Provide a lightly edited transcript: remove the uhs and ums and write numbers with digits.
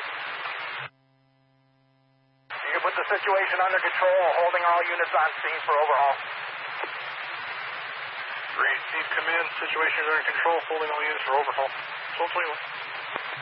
You can put the situation under control, holding all units on scene for overhaul. Great. Steve, come in. Situation is under control, holding all units for overhaul. 1221.